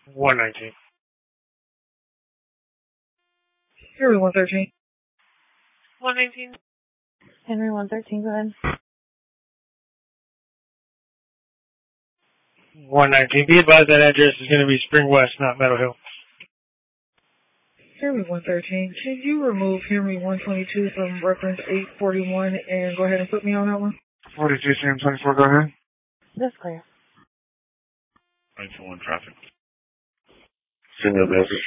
119. Henry 113. 119. Henry 113, go ahead. 119. Be advised that address is going to be Spring West, not Meadow Hill. Henry 113. Can you remove Henry 122 from reference 841 and go ahead and put me on that one? 42 Sam 24, go ahead. That's clear. 921 traffic. Send a message.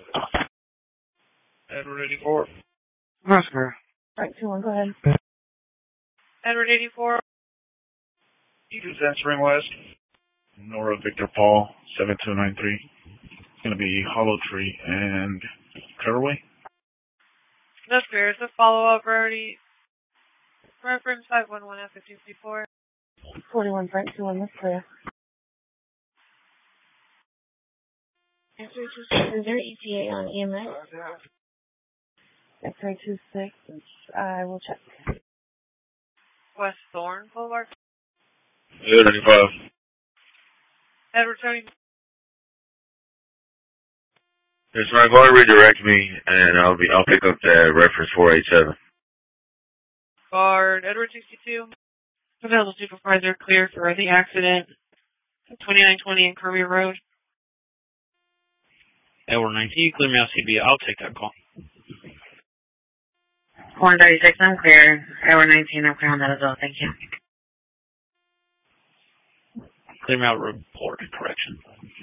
Edward 84. That's clear. 921, go ahead. Edward 84. Descent Spring West. Nora Victor Paul 7293. It's going to be Hollow Tree and Clearway. That's clear. It's a follow-up already. Reference 511 at 1554. 41 Frank 21, that's clear. X-ray 26, is there ETA on EMS? X-ray 26, I will check. West Thorn Boulevard. Edward 95. Edward 20. Yes, Frank, go ahead and redirect me, and I'll pick up that reference 487. Guard Edward 62. Available supervisor clear for the accident. 2920 in Kirby Road. Edward 19, clear me out CB. I'll take that call. 136, I'm clear. Edward 19, I'm clear on that as well. Thank you. Clear me out report. Correction.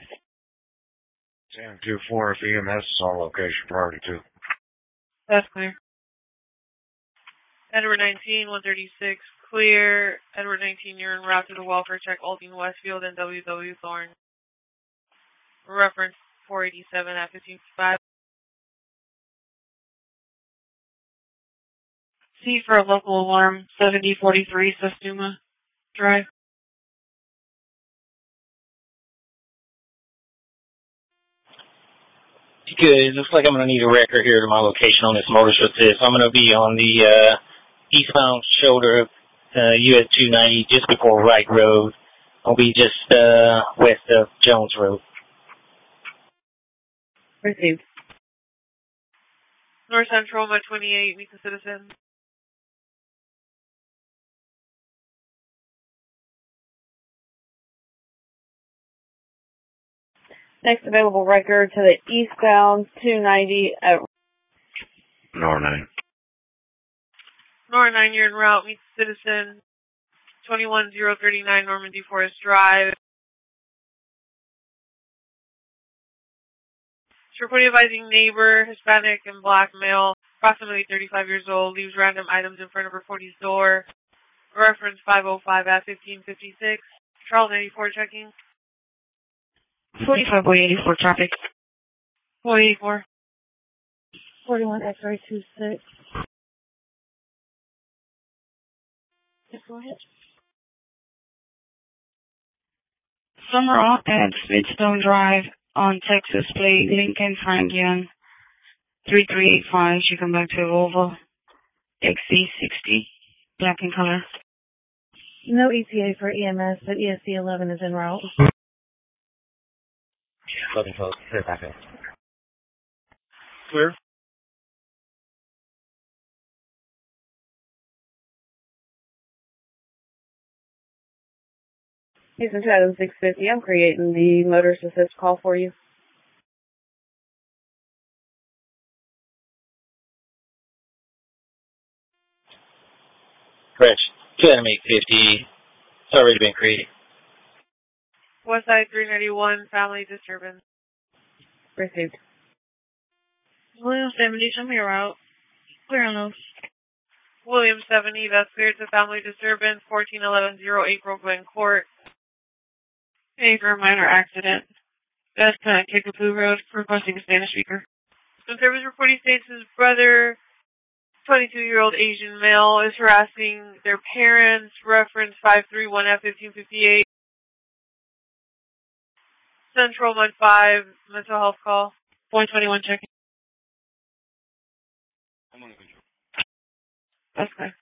Sam 24 if EMS is on location priority 2. That's clear. Edward 19, 136, clear. Edward 19, you're en route to the welfare check, Aldine Westfield and WW Thorn. Reference 487 at 1555. C for a local alarm, 7043 Sestuma Drive. Good. It looks like I'm going to need a record here to my location on this motorist assist. I'm going to be on the eastbound shoulder of US 290 just before Wright Road. I'll be just west of Jones Road. Received. North Central, my 28, meet the citizen. Next available record to the eastbound 290 at Nor 9. Nor 9, you're en route, meet the citizen. 21039 Normandy Forest Drive. Reporting advising neighbor, Hispanic and black male, approximately 35 years old, leaves random items in front of her 40's door. Reference 505 at 1556. Charles 84 checking. 45 boy 84 traffic. 484. 41 X-ray 26. Yes, go ahead. Summer off at Smithstone Drive on Texas Plate, Lincoln Frank Young, 3385. She come back to Volvo XC60, black in color. No ETA for EMS, but ESC 11 is en route. 11 folks, clear back in. Clear. Houston Shadow 650, I'm creating the motorist assist call for you. Correction. 20850. It's already been created. Westside 391, family disturbance. Received. William 70, show me your route. Clear on those. William 70, that's cleared to family disturbance, 14110 April Glen Court. A for a minor accident. That's Kickapoo Road, requesting a Spanish speaker. The service reporting states his brother, 22-year-old Asian male, is harassing their parents, reference 531 at 1558. Central 15, mental health call. 121 checking. That's okay.